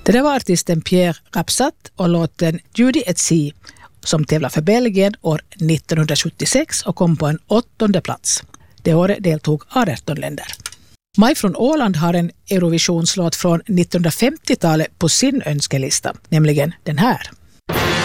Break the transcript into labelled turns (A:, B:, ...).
A: Det där var artisten Pierre Rapsat och låten Judy et Si som tävlade för Belgien år 1976 och kom på en 8:e plats. Det året deltog 18 länder. Maj från Åland har en Eurovisionslåt från 1950-talet på sin önskelista, nämligen den här.